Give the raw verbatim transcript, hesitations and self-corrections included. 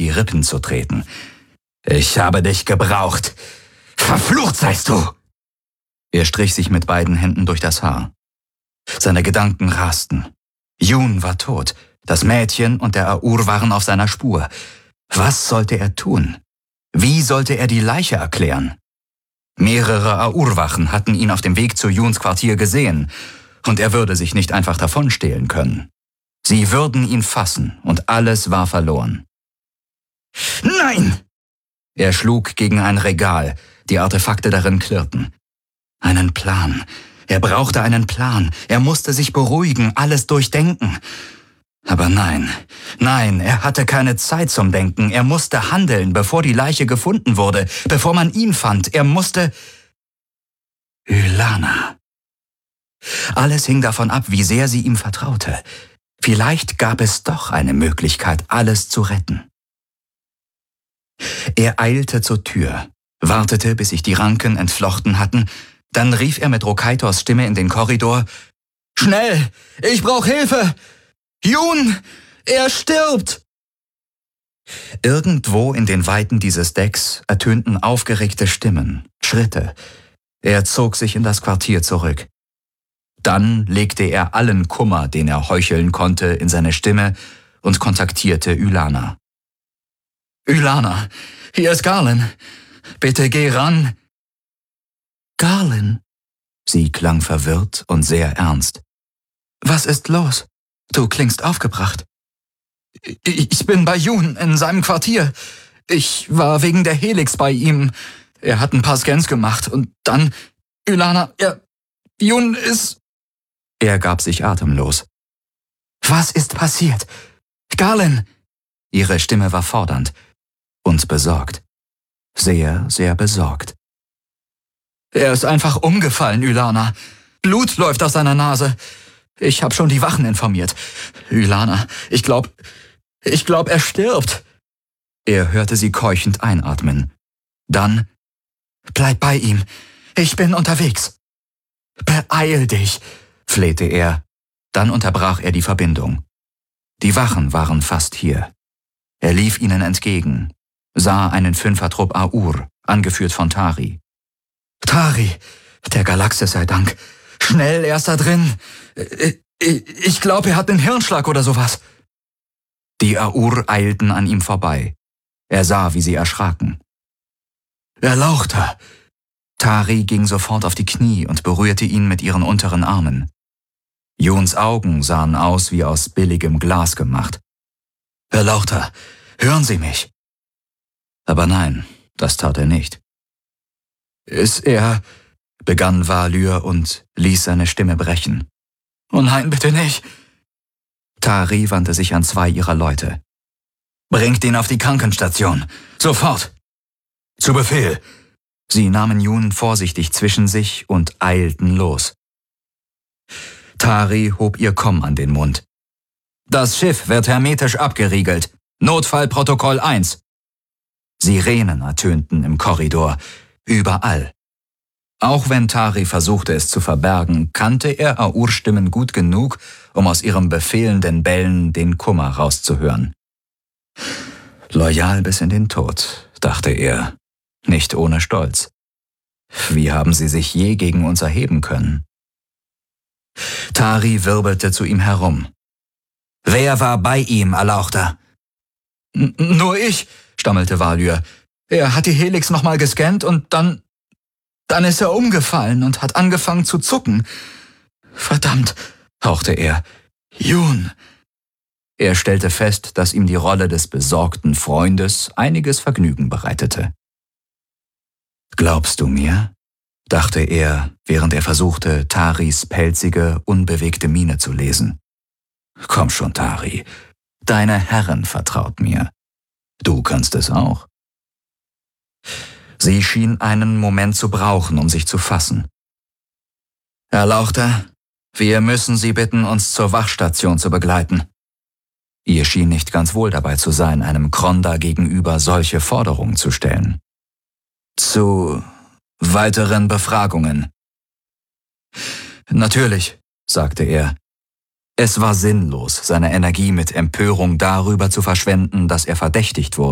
die Rippen zu treten. »Ich habe dich gebraucht. Verflucht seist du!« Er strich sich mit beiden Händen durch das Haar. Seine Gedanken rasten. Jun war tot. Das Mädchen und der Aur waren auf seiner Spur. Was sollte er tun? Wie sollte er die Leiche erklären? Mehrere Aurwachen hatten ihn auf dem Weg zu Juns Quartier gesehen, und er würde sich nicht einfach davonstehlen können. Sie würden ihn fassen, und alles war verloren. »Nein!« Er schlug gegen ein Regal, die Artefakte darin klirrten. Einen Plan. Er brauchte einen Plan. Er musste sich beruhigen, alles durchdenken. Aber nein, nein, er hatte keine Zeit zum Denken. Er musste handeln, bevor die Leiche gefunden wurde, bevor man ihn fand. Er musste... Ylana. Alles hing davon ab, wie sehr sie ihm vertraute. Vielleicht gab es doch eine Möglichkeit, alles zu retten. Er eilte zur Tür, wartete, bis sich die Ranken entflochten hatten, dann rief er mit Rokaitors Stimme in den Korridor: »Schnell! Ich brauche Hilfe! Jun! Er stirbt!« Irgendwo in den Weiten dieses Decks ertönten aufgeregte Stimmen, Schritte. Er zog sich in das Quartier zurück. Dann legte er allen Kummer, den er heucheln konnte, in seine Stimme und kontaktierte Ylana. »Ylana, hier ist Garlin. Bitte geh ran.« »Garlin?« Sie klang verwirrt und sehr ernst. »Was ist los? Du klingst aufgebracht.« »Ich bin bei Jun in seinem Quartier. Ich war wegen der Helix bei ihm. Er hat ein paar Scans gemacht und dann... Ylana, er... Jun ist...« Er gab sich atemlos. »Was ist passiert? Garlin!« Ihre Stimme war fordernd und besorgt. Sehr, sehr besorgt. »Er ist einfach umgefallen, Ylana. Blut läuft aus seiner Nase. Ich habe schon die Wachen informiert. Ylana, ich glaube, ich glaube, er stirbt.« Er hörte sie keuchend einatmen. Dann: »Bleib bei ihm. Ich bin unterwegs.« »Beeil dich«, flehte er. Dann unterbrach er die Verbindung. Die Wachen waren fast hier. Er lief ihnen entgegen, sah einen Fünfertrupp Aur, angeführt von Tari. »Tari, der Galaxis sei Dank. Schnell, er ist da drin. Ich glaube, er hat einen Hirnschlag oder sowas.« Die Aur eilten an ihm vorbei. Er sah, wie sie erschraken. »Erlauchter!« Tari ging sofort auf die Knie und berührte ihn mit ihren unteren Armen. Juns Augen sahen aus wie aus billigem Glas gemacht. »Erlauchter, hören Sie mich!« Aber nein, das tat er nicht. »Ist er...« begann Valyr und ließ seine Stimme brechen. »Oh nein, bitte nicht!« Tari wandte sich an zwei ihrer Leute. »Bringt ihn auf die Krankenstation! Sofort!« »Zu Befehl!« Sie nahmen Jun vorsichtig zwischen sich und eilten los. Tari hob ihr Komm an den Mund. »Das Schiff wird hermetisch abgeriegelt. Notfallprotokoll eins. Sirenen ertönten im Korridor, überall. Auch wenn Tari versuchte, es zu verbergen, kannte er Aur-Stimmen gut genug, um aus ihrem befehlenden Bellen den Kummer rauszuhören. Loyal bis in den Tod, dachte er, nicht ohne Stolz. Wie haben sie sich je gegen uns erheben können? Tari wirbelte zu ihm herum. »Wer war bei ihm, Erlauchter?« »Nur ich«, stammelte Valyr. »Er hat die Helix nochmal gescannt und dann... Dann ist er umgefallen und hat angefangen zu zucken. Verdammt«, hauchte er. »Jun!« Er stellte fest, dass ihm die Rolle des besorgten Freundes einiges Vergnügen bereitete. »Glaubst du mir?«, dachte er, während er versuchte, Taris pelzige, unbewegte Miene zu lesen. »Komm schon, Tari. Deine Herrin vertraut mir. Du kannst es auch.« Sie schien einen Moment zu brauchen, um sich zu fassen. »Erlauchter, wir müssen Sie bitten, uns zur Wachstation zu begleiten.« Ihr schien nicht ganz wohl dabei zu sein, einem Kronda gegenüber solche Forderungen zu stellen. »Zu weiteren Befragungen.« »Natürlich«, sagte er. Es war sinnlos, seine Energie mit Empörung darüber zu verschwenden, dass er verdächtigt wurde.